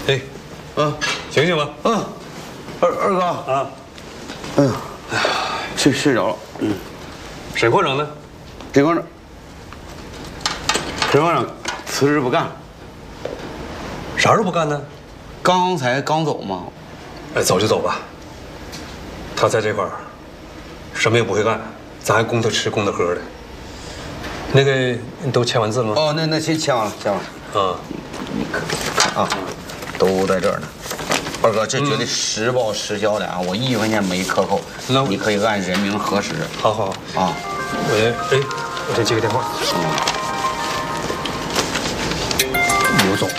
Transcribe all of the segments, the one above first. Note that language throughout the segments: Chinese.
哎，醒醒吧。 二哥啊， 哎呀，睡着了。 沈科长呢？ 沈科长辞职不干了。 啥时候不干呢？ 刚走嘛。 哎，走就走吧。他在这块儿，什么也不会干，咱还供他吃供他喝的。那个你都签完字了吗？ 哦，那签完了。 啊， 你看啊，都在这儿呢。二哥，这绝对实报实销的啊！我1分钱没克扣， 那你可以按人名核实。 好啊，我先接个电话。牛总。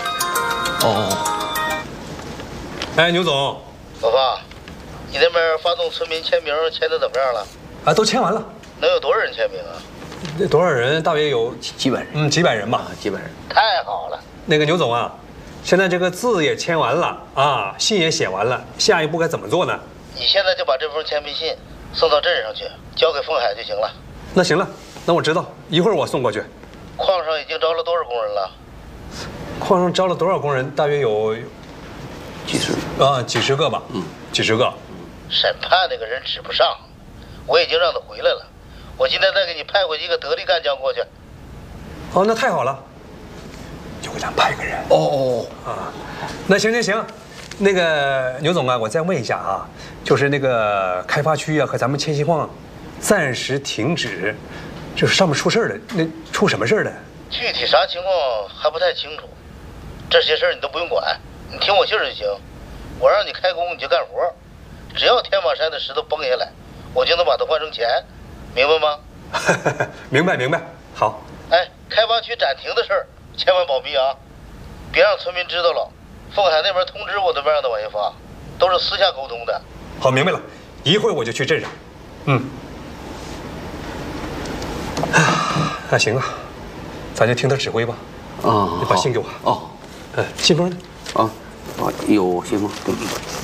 哎，牛总。 老爸，你那边发动村民签名签的怎么样了？ 啊，都签完了。 能有多少人签名啊？ 多少人？大约有几百人。 几百人吧。 几百人。 太好了。 那个牛总啊，现在这个字也签完了啊，信也写完了，下一步该怎么做呢？ 你现在就把这封签名信送到镇上去，交给凤海就行了。 那行了，那我知道，一会儿我送过去。 矿上已经招了多少工人了？ 矿上招了多少工人？大约有几十个吧。几十个。 审判那个人指不上，我已经让他回来了。我今天再给你派过一个得力干将过去。 哦，那太好了，就给咱派个人。那行，那个牛总啊，我再问一下啊，就是那个开发区啊和咱们千禧矿暂时停止，就是上面出事了，那出什么事了？ 具体啥情况还不太清楚，这些事儿你都不用管，你听我信儿就行。我让你开工你就干活，只要天马山的石头崩下来，我就能把它换成钱，明白吗？ 明白，好。 哎，开发区暂停的事儿千万保密啊，别让村民知道了。凤海那边通知我都没让他往下发，都是私下沟通的。 好，明白了，一会儿我就去镇上。那行啊，咱就听他指挥吧。你把信给我。 信封呢？ 有信吗？ 对。